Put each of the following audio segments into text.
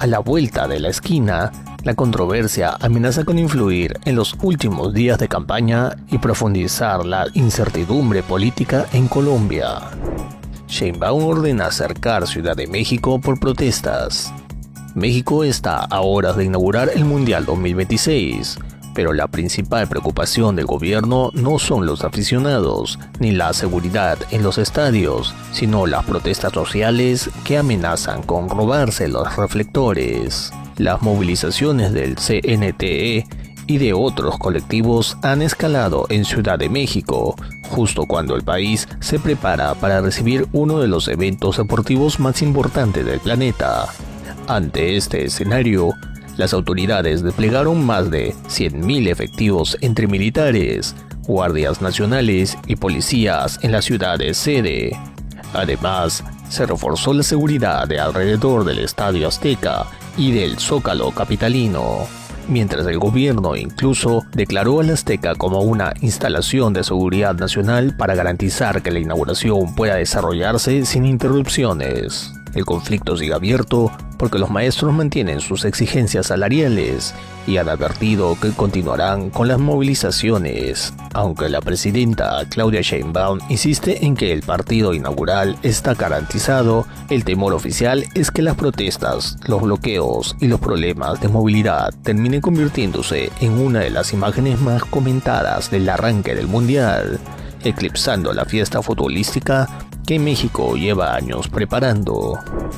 a la vuelta de la esquina, la controversia amenaza con influir en los últimos días de campaña y profundizar la incertidumbre política en Colombia. Sheinbaum ordena cercar Ciudad de México por protestas. México está a horas de inaugurar el Mundial 2026, pero la principal preocupación del gobierno no son los aficionados ni la seguridad en los estadios, sino las protestas sociales que amenazan con robarse los reflectores. Las movilizaciones del CNTE y de otros colectivos han escalado en Ciudad de México, justo cuando el país se prepara para recibir uno de los eventos deportivos más importantes del planeta. Ante este escenario, las autoridades desplegaron más de 100.000 efectivos entre militares, guardias nacionales y policías en la ciudad de sede. Además, se reforzó la seguridad de alrededor del Estadio Azteca y del Zócalo capitalino, mientras el gobierno incluso declaró al Azteca como una instalación de seguridad nacional para garantizar que la inauguración pueda desarrollarse sin interrupciones. El conflicto sigue abierto porque los maestros mantienen sus exigencias salariales y han advertido que continuarán con las movilizaciones, aunque la presidenta Claudia Sheinbaum insiste en que el partido inaugural está garantizado. El temor oficial es que las protestas, los bloqueos y los problemas de movilidad terminen convirtiéndose en una de las imágenes más comentadas del arranque del Mundial, eclipsando la fiesta futbolística que México lleva años preparando.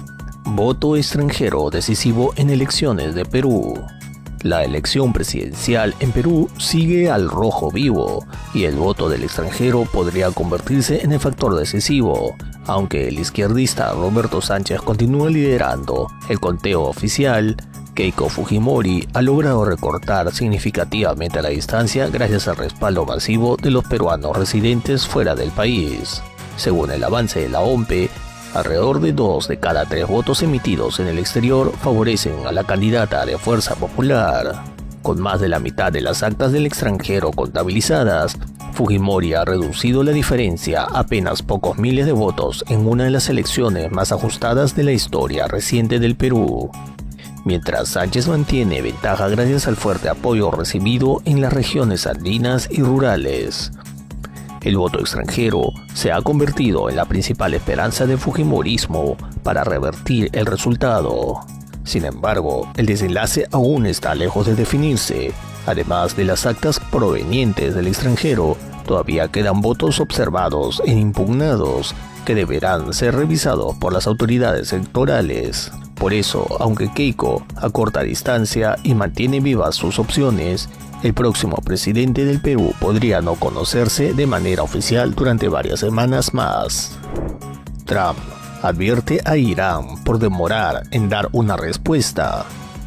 Voto extranjero decisivo en elecciones de Perú. La elección presidencial en Perú sigue al rojo vivo y el voto del extranjero podría convertirse en el factor decisivo, aunque el izquierdista Roberto Sánchez continúa liderando el conteo oficial. Keiko Fujimori ha logrado recortar significativamente la distancia gracias al respaldo masivo de los peruanos residentes fuera del país. Según el avance de la OMPE, alrededor de 2 de cada 3 votos emitidos en el exterior favorecen a la candidata de Fuerza Popular. Con más de la mitad de las actas del extranjero contabilizadas, Fujimori ha reducido la diferencia a apenas pocos miles de votos en una de las elecciones más ajustadas de la historia reciente del Perú, mientras Sánchez mantiene ventaja gracias al fuerte apoyo recibido en las regiones andinas y rurales. El voto extranjero se ha convertido en la principal esperanza del fujimorismo para revertir el resultado. Sin embargo, el desenlace aún está lejos de definirse. Además de las actas provenientes del extranjero, todavía quedan votos observados e impugnados que deberán ser revisados por las autoridades electorales. Por eso, aunque Keiko acorta distancia y mantiene vivas sus opciones, el próximo presidente del Perú podría no conocerse de manera oficial durante varias semanas más. Trump advierte a Irán por demorar en dar una respuesta.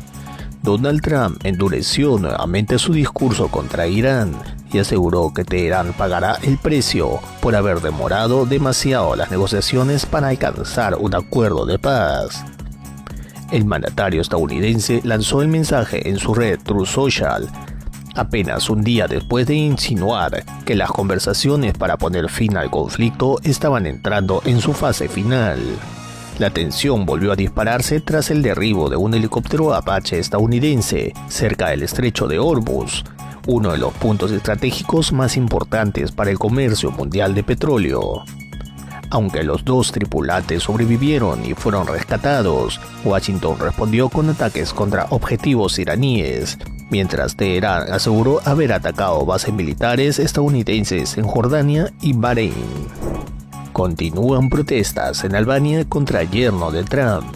Donald Trump endureció nuevamente su discurso contra Irán y aseguró que Teherán pagará el precio por haber demorado demasiado las negociaciones para alcanzar un acuerdo de paz. El mandatario estadounidense lanzó el mensaje en su red Truth Social, apenas un día después de insinuar que las conversaciones para poner fin al conflicto estaban entrando en su fase final. La tensión volvió a dispararse tras el derribo de un helicóptero Apache estadounidense cerca del estrecho de Hormuz, uno de los puntos estratégicos más importantes para el comercio mundial de petróleo. Aunque los 2 tripulantes sobrevivieron y fueron rescatados, Washington respondió con ataques contra objetivos iraníes, mientras Teherán aseguró haber atacado bases militares estadounidenses en Jordania y Bahrein. Continúan protestas en Albania contra el yerno de Trump.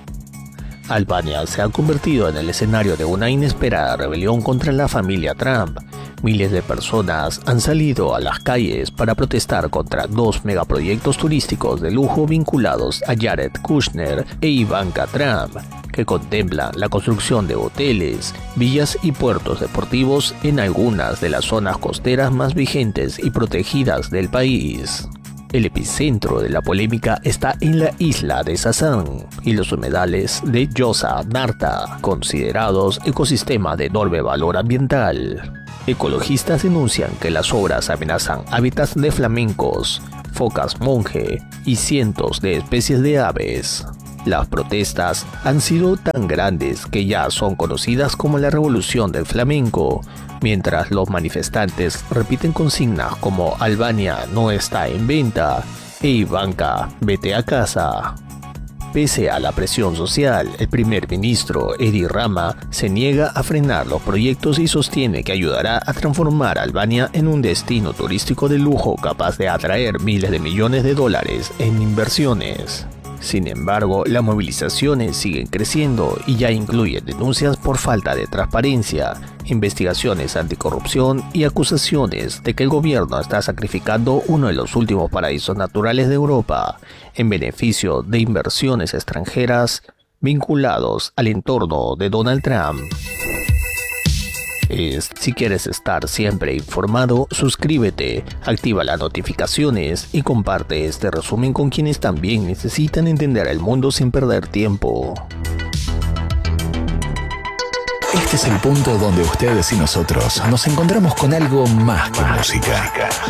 Albania se ha convertido en el escenario de una inesperada rebelión contra la familia Trump. Miles de personas han salido a las calles para protestar contra 2 megaproyectos turísticos de lujo vinculados a Jared Kushner e Ivanka Trump, que contemplan la construcción de hoteles, villas y puertos deportivos en algunas de las zonas costeras más vigentes y protegidas del país. El epicentro de la polémica está en la isla de Sasan y los humedales de Yosa Narta, considerados ecosistemas de enorme valor ambiental. Ecologistas denuncian que las obras amenazan hábitats de flamencos, focas monje y cientos de especies de aves. Las protestas han sido tan grandes que ya son conocidas como la Revolución del Flamenco, mientras los manifestantes repiten consignas como Albania no está en venta e Ivanka, vete a casa. Pese a la presión social, el primer ministro Edi Rama se niega a frenar los proyectos y sostiene que ayudará a transformar a Albania en un destino turístico de lujo capaz de atraer miles de millones de dólares en inversiones. Sin embargo, las movilizaciones siguen creciendo y ya incluyen denuncias por falta de transparencia, investigaciones anticorrupción y acusaciones de que el gobierno está sacrificando uno de los últimos paraísos naturales de Europa en beneficio de inversiones extranjeras vinculados al entorno de Donald Trump. Si quieres estar siempre informado, suscríbete, activa las notificaciones y comparte este resumen con quienes también necesitan entender el mundo sin perder tiempo. Este es el punto donde ustedes y nosotros nos encontramos con algo más que música.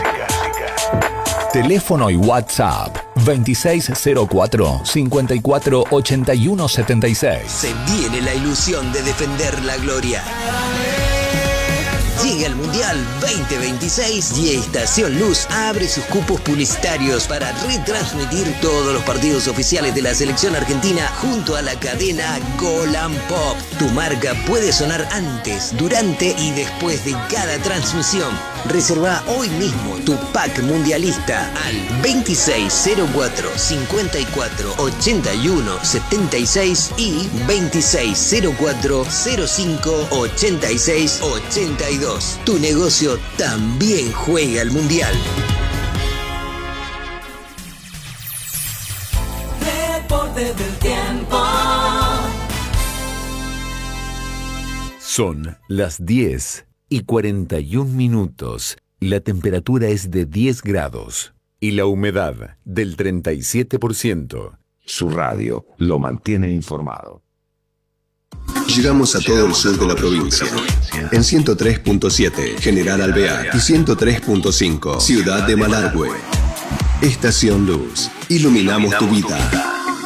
Teléfono y WhatsApp 2604 54 81 76. Se viene la ilusión de defender la gloria. Llega el Mundial 2026 y Estación Luz abre sus cupos publicitarios para retransmitir todos los partidos oficiales de la selección argentina junto a la cadena Golan Pop. Tu marca puede sonar antes, durante y después de cada transmisión. Reserva hoy mismo tu pack mundialista al 2604 54 81 76 y 2604 05 86 82. Tu negocio también juega al Mundial. Deportes del tiempo. Son las 10:41. La temperatura es de 10 grados y la humedad del 37%. Su radio lo mantiene informado. Llegamos a todo el sur de la provincia. En 103.7, General Alvear y 103.5, Ciudad de Malargüe. Estación Luz. Iluminamos tu vida.